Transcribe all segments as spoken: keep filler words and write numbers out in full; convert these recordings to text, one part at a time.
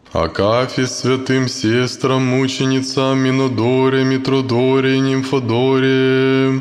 Акафе, святым сестрам, мученицам, Минодоре, Митродоре и Нимфодоре,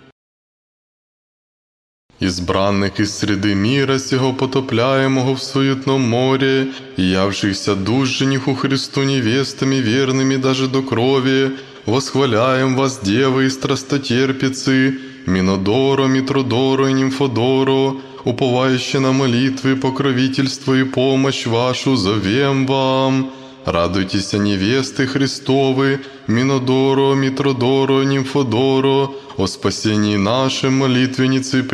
избранных из среды мира сего потопляемого в суетном море, и явшихся душ жениху Христу невестами верными даже до крови, восхваляем вас, девы и страстотерпицы, Минодоро, Митродоро и Нимфодоро, уповающие на молитвы, покровительство и помощь вашу, зовем вам. Радуйтесь, невесты Христовы, Минодоро, Митродоро, Нимфодоро, о спасении нашем, молитвенницы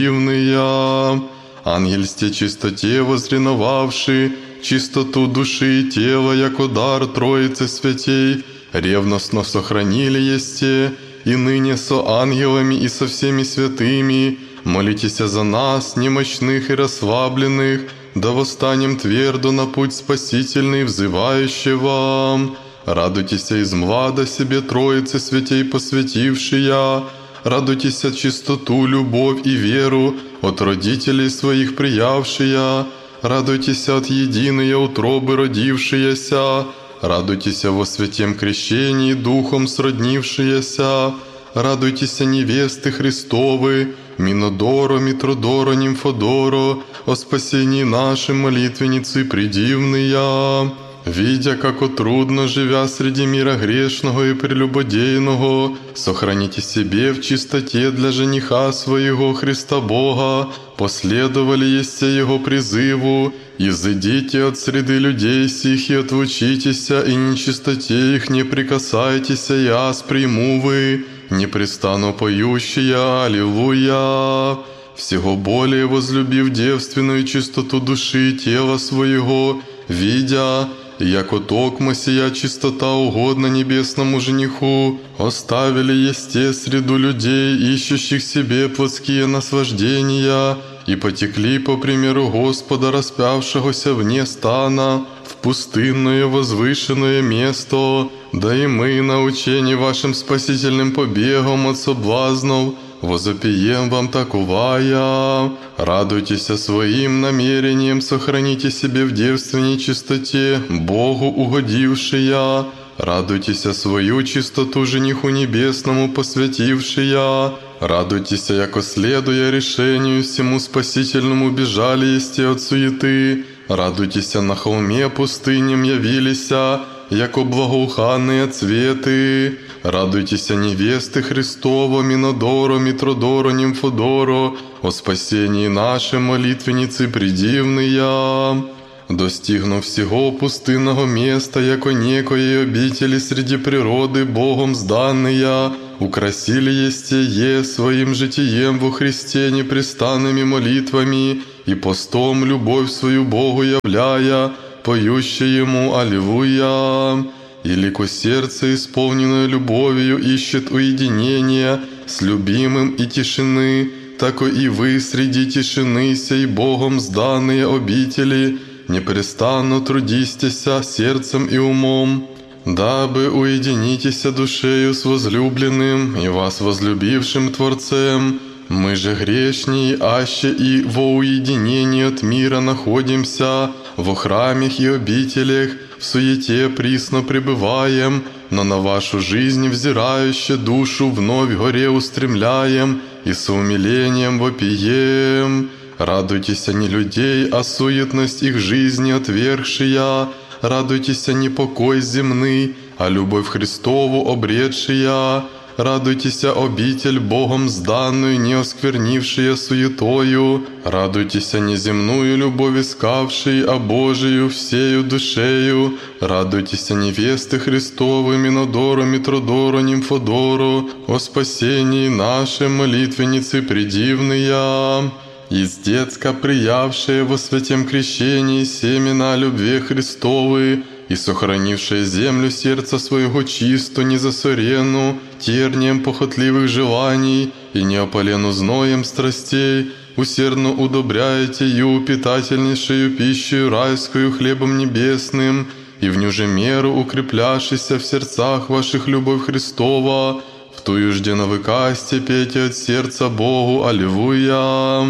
предивные. Ангельсте чистоте возреновавши, чистоту души и тела, яко дар Троицы Святей, ревностно сохранили есте, и ныне со ангелами и со всеми святыми, молитесь за нас, немощных и расслабленных, да восстанем твердо на путь спасительный, взывающий вам. Радуйтесь из млада себе Троицы Святей посвятившия, радуйтесь чистоту, любовь и веру от родителей своих приявшия, радуйтесь от единой утробы родившиеся, радуйтесь во святем крещении Духом сроднившиеся, радуйтесь, невесты Христовы, Минодоро, Митродоро, Нимфодоро, о спасении нашей молитвенницы предивные. Видя, како трудно, живя среди мира грешного и прелюбодейного, сохраните себе в чистоте для жениха своего Христа Бога, последовали есте Его призыву, изыдите от среды людей сих и отвучитеся, и нечистоте их не прикасайтеся, яс приму вы, непрестанно поющие, аллилуйя. Всего более возлюбив девственную чистоту души и тела своего, видя, яко токмо сия чистота угодна небесному жениху, оставили есте среду людей, ищущих себе плотские наслаждения, и потекли по примеру Господа, распявшегося вне стана, в пустынное возвышенное место, да и мы, научени вашим спасительным побегом от соблазнов, возопием вам таковая. Радуйтесь своим намерением, сохраните себе в девственной чистоте, Богу угодившая. Радуйтесь свою чистоту жениху небесному посвятившая. Радуйтесь, яко следуя решению всему спасительному бежали есте от суеты. Радуйтесь, на холме пустыням явилися, яко благоуханные цветы. Радуйтесь, невесты Христова, Минодоро, Митродоро, Нимфодоро, о спасении нашей молитвенницы предивные. Достигнув всего пустынного места, яко некоей обители среди природы Богом сданные, украсили есте е своим житием во Христе непрестанными молитвами и постом любовь свою Богу являя, поющие Ему аллилуйя. И лико сердце, исполненное любовью, ищет уединения с любимым и тишины, тако и вы среди тишины сей Богом сданные обители, непрестанно трудистеся сердцем и умом, дабы уединитеся душею с возлюбленным и вас возлюбившим Творцем. Мы же грешней, аще и во уединении от мира находимся, во храмах и обителях, в суете присно пребываем, но на вашу жизнь взирающе душу вновь горе устремляем и с умилением вопием. Радуйтесь не людей, а суетность их жизни отвергшия, радуйтесь не покой земный, а любовь Христову обретшия. Радуйтесь, обитель Богом сданную, не осквернившая суетою. Радуйтесь, неземную любовь искавшей, а Божию всею душею. Радуйтесь, невесты Христовы, Минодоро, Митродоро, Нимфодоро, о спасении нашей молитвенницы предивные. Из детска приявшие во святем крещении семена любви Христовы, и сохранившая землю сердца своего чисто, незасорену, тернием похотливых желаний и неопалену зноем страстей, усердно удобряете ю питательнейшую пищу райскую хлебом небесным, и в ню же меру укрепляшися в сердцах ваших любовь Христова, в тую жде навыкасте пейте от сердца Богу, аллилуйя.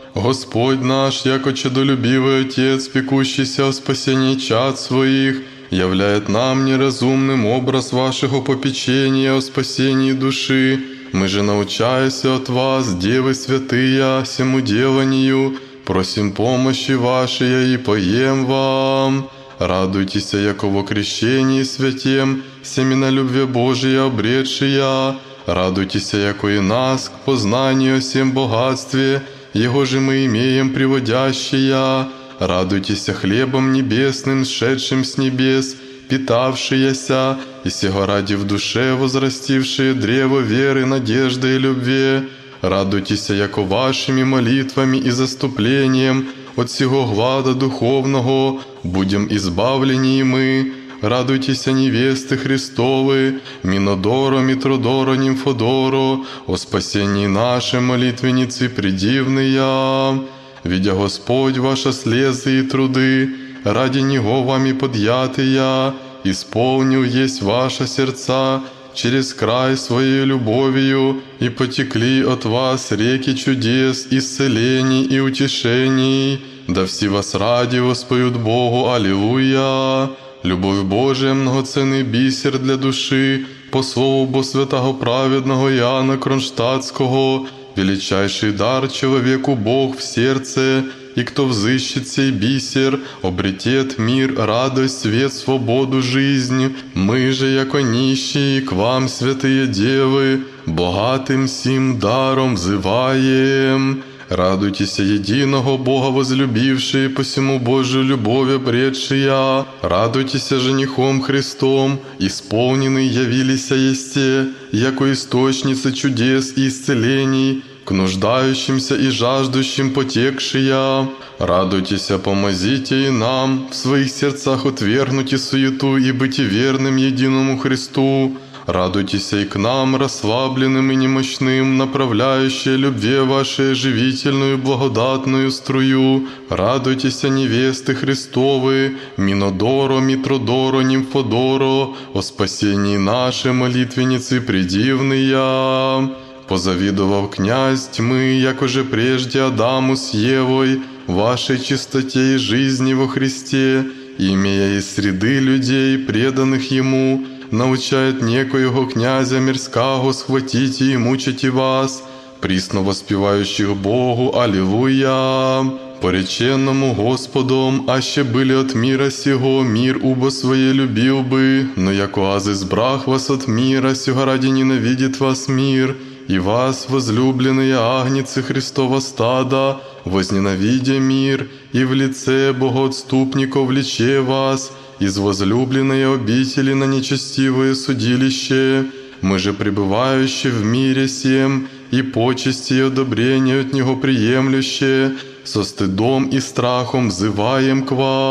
Господь наш, яко чадолюбивый Отец, пекущийся о спасении чад своих, являет нам неразумным образ вашего попечения о спасении души. Мы же, научаясь от вас, Девы святые, всему деланию, просим помощи вашей и поем вам. Радуйтесь, яко во крещении святем, семена любви Божия обретшия. Радуйтесь, яко и нас к познанию о всем богатстве, Его же мы имеем приводящия. Радуйтесь хлебом небесным, сшедшим с небес, питавшиеся, и сего ради в душе возрастившие древо веры, надежды и любви. Радуйтесь, яко вашими молитвами и заступлением от сего глада духовного будем избавлeni и мы. Радуйтесь, невесты Христовы, Минодоро, Митродоро, Нимфодоро, о спасении нашей молитвенницы предивные. Видя Господь ваши слезы и труды, ради Него вами подъятыя, исполнил есть ваши сердца через край своей любовью, и потекли от вас реки чудес, исцелений и утешений. Да все вас ради воспоют Богу, аллилуйя! Любовь Божия, многоценный бисер для души, по слову бо святого праведного Иоанна Кронштадтского, величайший дар человеку Бог в сердце, и кто взыщет сей бисер, обретет мир, радость, свет, свободу, жизнь. Мы же, яко нищие, к вам, святые девы, богатым сим даром взываем. Радуйтесь, единого Бога возлюбившие, посему Божию любовь обретшия. Радуйтесь, женихом Христом, исполненный явилися есте, яко источницы чудес и исцелений, к нуждающимся и жаждущим потекшия. Радуйтесь, помозите и нам в своих сердцах отвергнуть суету и быть верным единому Христу. Радуйтесь и к нам, расслабленным и немощным, направляющие любви вашей живительную благодатную струю. Радуйтесь, невесты Христовы, Минодоро, Митродоро, Нимфодоро, о спасении нашей молитвенницы предивные. Позавидовав князь тьмы, яко же прежде Адаму с Евой, вашей чистоте и жизни во Христе, имея из среды людей, преданных Ему, научает некоего князя мирского схватите и мучите вас, присно воспевающих Богу, аллилуйя! Пореченному Господом, аще были от мира сего, мир убо своей любил бы, но яко аз избрах вас от мира, сего ради ненавидит вас мир, и вас, возлюбленные агнцы Христова стада, возненавидя мир, и в лице богоотступников влече вас, из возлюбленной обители на нечестивое судилище. Мы же, пребывающие в мире сем, и почести и одобрение от Него приемлющие, со стыдом и страхом взываем к вам.